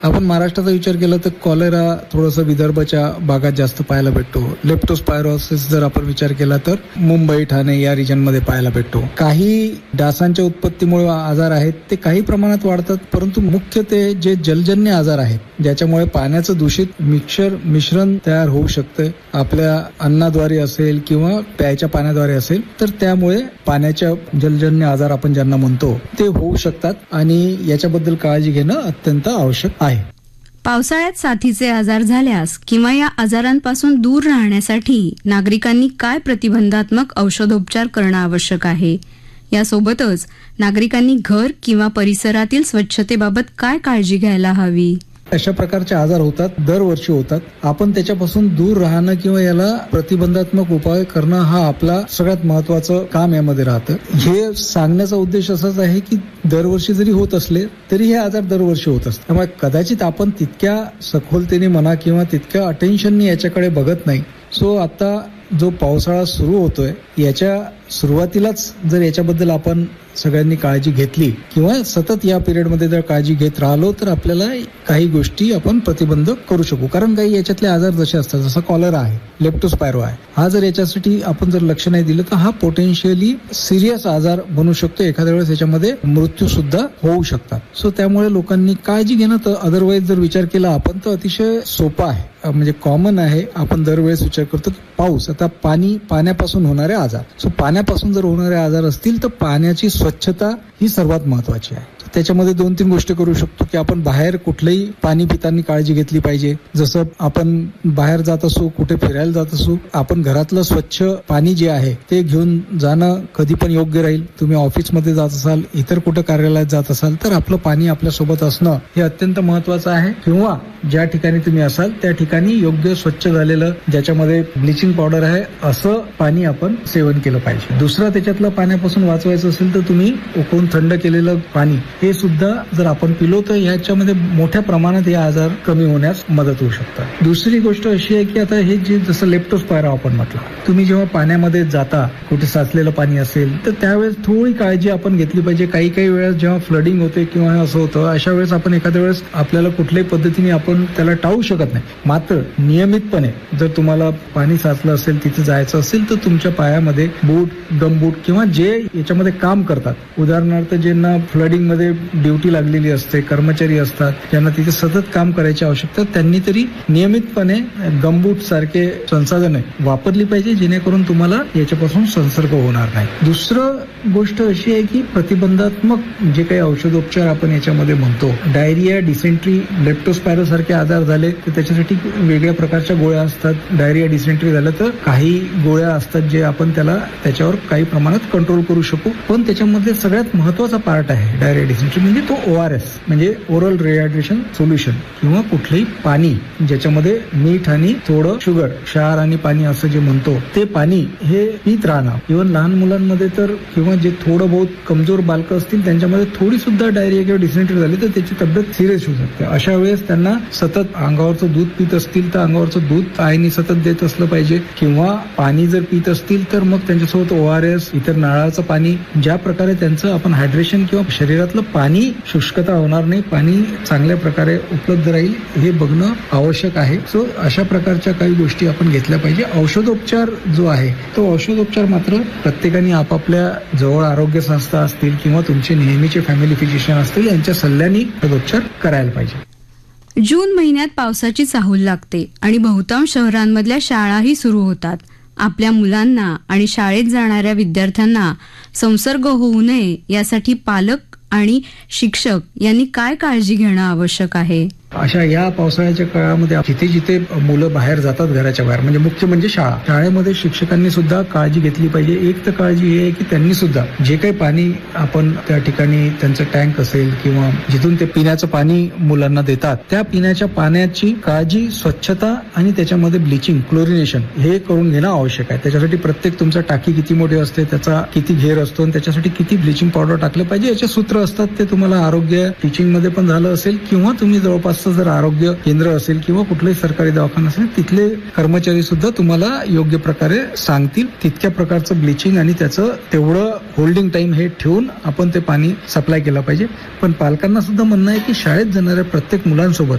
आपण महाराष्ट्राचा विचार केला तर कॉलेरा थोडंसं विदर्भाच्या भागात जास्त पाहायला भेटतो. लेप्टोस्पायरोसिस जर आपण विचार केला तर मुंबई, ठाणे या रिजनमध्ये पाहायला भेटतो. काही डासांच्या उत्पत्तीमुळे आजार आहेत ते काही प्रमाणात वाढतात, परंतु मुख्य ते जे जलजन्य आजार आहेत ज्याच्यामुळे पाण्याचं दूषित मिश्रण तयार होऊ शकतं, आपल्या अन्नाद्वारे असेल किंवा प्यायच्या पाण्याद्वारे असेल, तर त्यामुळे पाण्याच्या जलजन्य आजार आपण ज्यांना म्हणतो ते होऊ शकतात आणि याच्याबद्दल काळजी घेणं अत्यंत आवश्यक आहे. पावसाळ्यात साथीचे आजार झाल्यास किंवा या आजारांपासून दूर राहण्यासाठी नागरिकांनी काय प्रतिबंधात्मक औषधोपचार करणं आवश्यक आहे? यासोबतच नागरिकांनी घर किंवा परिसरातील स्वच्छतेबाबत काय काळजी घ्यायला हवी? अशा प्रकारचे आजार होतात, दरवर्षी होतात. आपण त्याच्यापासून दूर राहणं किंवा याला प्रतिबंधात्मक उपाय करणं हा आपला सगळ्यात महत्वाचं काम यामध्ये राहतं. हे सांगण्याचा उद्देश असाच आहे की दरवर्षी जरी होत असले तरी हे आजार दरवर्षी होत असतात. त्यामुळे कदाचित आपण तितक्या सखोलतेने म्हणा किंवा तितक्या अटेन्शनने याच्याकडे बघत नाही. सो आता जो पावसाळा सुरू होतोय याच्या सुरुवातीलाच जर याच्याबद्दल आपण सगळ्यांनी काळजी घेतली किंवा सतत या पिरियडमध्ये जर काळजी घेत राहिलो तर आपल्याला काही गोष्टी आपण प्रतिबंध करू शकू. कारण काही याच्यातले आजार जसे असतात, जसं कॉलरा आहे, लेप्टोस्पायरो आहे, हा जर याच्यासाठी आपण जर लक्ष नाही दिलं तर हा पोटेन्शियली सिरियस आजार बनू शकतो. एखाद्या वेळेस याच्यामध्ये मृत्यू सुद्धा होऊ शकतात. सो त्यामुळे लोकांनी काळजी घेणं, तर अदरवाईज जर विचार केला आपण तर अतिशय सोपा आहे, म्हणजे कॉमन आहे. आपण दरवेळेस विचार करतो पाऊस, आता पाण्यापासून होणारे आजार. सो पाण्यापासून जर होणारे आजार असतील तर पाण्याची स्वच्छता ही सर्वात महत्वाची आहे. त्याच्यामध्ये 2-3 गोष्टी करू शकतो की आपण बाहेर कुठलंही पाणी पिताना काळजी घेतली पाहिजे. जसं आपण बाहेर जात असू, कुठे फिरायला जात असू, आपण घरातलं स्वच्छ पाणी जे आहे ते घेऊन जाणं कधी पण योग्य राहील. तुम्ही ऑफिसमध्ये जात असाल, इतर कुठे कार्यालयात जात असाल तर आपलं पाणी आपल्यासोबत असणं हे अत्यंत महत्वाचं आहे. किंवा ज्या ठिकाणी तुम्ही असाल त्या ठिकाणी योग्य स्वच्छ झालेलं, ज्याच्यामध्ये ब्लिचिंग पावडर आहे असं पाणी आपण सेवन केलं पाहिजे. दुसरं, त्याच्यातलं पाण्यापासून वाचवायचं असेल तर तुम्ही उकळून थंड केलेलं पाणी हे सुद्धा जर आपण पिलो तर ह्याच्यामध्ये मोठ्या प्रमाणात हे आजार कमी होण्यास मदत होऊ शकतात. दुसरी गोष्ट अशी आहे की आता हे जे जसं लेप्टोस्पायरो आपण म्हटलं, तुम्ही जेव्हा पाण्यामध्ये जाता, कुठे साचलेलं पाणी असेल तर त्यावेळेस थोडी काळजी आपण घेतली पाहिजे. काही वेळेस जेव्हा फ्लडिंग होते किंवा असं होतं, अशा वेळेस आपण एखाद्या वेळेस आपल्याला कुठल्याही पद्धतीने आपण त्याला टाळू शकत नाही. मात्र नियमितपणे जर तुम्हाला पाणी साचलं असेल, तिथे जायचं असेल तर तुमच्या पायामध्ये बूट, गमबूट किंवा जे याच्यामध्ये काम करतात, उदाहरणार्थ ज्यांना फ्लडिंग मध्ये ड्युटी लागलेली असते, कर्मचारी असतात ज्यांना तिथे सतत काम करायची आवश्यकता, त्यांनी तरी नियमितपणे गमबूट सारखे संसाधने वापरली पाहिजे, जेणेकरून तुम्हाला याच्यापासून संसर्ग होणार नाही. दुसरं गोष्ट अशी आहे की प्रतिबंधात्मक जे काही औषधोपचार आपण याच्यामध्ये म्हणतो, डायरिया, डिसेंट्री, लेप्टोस्पायरो सारखे आजार झाले तर त्याच्यासाठी वेगळ्या प्रकारच्या गोळ्या असतात. डायरिया, डिसेंट्री झालं तर काही गोळ्या असतात जे आपण त्याच्यावर काही प्रमाणात कंट्रोल करू शकू. पण त्याच्यामध्ये सगळ्यात महत्वाचा पार्ट आहे डायरिया, डिसेंट्री म्हणजे तो ORS म्हणजे ओरल रिहायड्रेशन सोल्युशन किंवा कुठलंही पाणी ज्याच्यामध्ये मीठ आणि थोडं शुगर, क्षार आणि पाणी असं जे म्हणतो ते पाणी हे पित राहणं. इव्हन लहान मुलांमध्ये तर किंवा जे थोडं बहुत कमजोर बालकं असतील त्यांच्यामध्ये थोडी सुद्धा डायरिया किंवा डिसेंट्री झाली तर त्याची तब्येत सिरियस होऊ शकते. अशा वेळेस त्यांना सतत अंगावरचं दूध पित असतील तर अंगावरचं दूध आईने सतत देत असलं पाहिजे. किंवा पाणी जर पित असतील तर मग त्यांच्यासोबत ORS, इतर नारळाचं पाणी, ज्या प्रकारे त्यांचं आपण हायड्रेशन किंवा शरीरातलं पाणी शुष्कता होणार नाही, पाणी चांगल्या प्रकारे उपलब्ध राहील हे बघणं आवश्यक आहे. सो अशा प्रकारच्या काही गोष्टी आपण घेतल्या पाहिजे. औषधोपचार जो आहे तो औषधोपचार मात्र प्रत्येकाने आपापल्या जवळ आरोग्य संस्था असतील किंवा तुमचे नेहमीचे फॅमिली फिजिशियन असतील यांच्या सल्ल्याने औषधोपचार करायला पाहिजे. जून महिन्यात पावसाची चाहूल लागते आणि बहुतांश शहरांमधल्या शाळाही सुरू होतात. आपल्या मुलांना आणि शाळेत जाणाऱ्या विद्यार्थ्यांना संसर्ग होऊ नये यासाठी पालक आणि शिक्षक यांनी काय काळजी घेणं आवश्यक आहे? अशा या पावसाळ्याच्या काळामध्ये जिथे जिथे मुलं बाहेर जातात घराच्या बाहेर, म्हणजे मुख्य म्हणजे शाळेमध्ये शिक्षकांनी सुद्धा काळजी घेतली पाहिजे. एक तर काळजी ही आहे की त्यांनी सुद्धा जे काही पाणी आपण त्या ठिकाणी त्यांचं टँक असेल किंवा जिथून ते पिण्याचं पाणी मुलांना देतात त्या पिण्याच्या पाण्याची काळजी, स्वच्छता आणि त्याच्यामध्ये ब्लिचिंग, क्लोरिनेशन हे करून घेणं आवश्यक आहे. त्याच्यासाठी प्रत्येक तुमचा टाकी किती मोठी असते, त्याचा किती घेर असतो आणि त्याच्यासाठी किती ब्लिचिंग पावडर टाकलं पाहिजे याचे सूत्र असतात. ते तुम्हाला आरोग्य टीचिंग मध्ये पण झालं असेल किंवा तुम्ही जवळपास जवळपासचं जर आरोग्य केंद्र असेल किंवा कुठलंही सरकारी दवाखाना असेल तिथले कर्मचारी सुद्धा तुम्हाला योग्य प्रकारे सांगतील. तितक्या प्रकारचं ब्लिचिंग आणि त्याचं तेवढं होल्डिंग टाइम हे ठेवून आपण ते पाणी सप्लाय केलं पाहिजे. पण पालकांना सुद्धा म्हणणं आहे की शाळेत जाणाऱ्या प्रत्येक मुलांसोबत